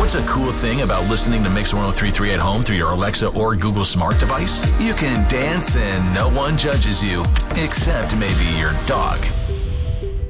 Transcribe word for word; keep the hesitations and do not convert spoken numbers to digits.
what's a cool thing about listening to Mix one oh three point three at home through your Alexa or Google smart device? You can dance and no one judges you, except maybe your dog.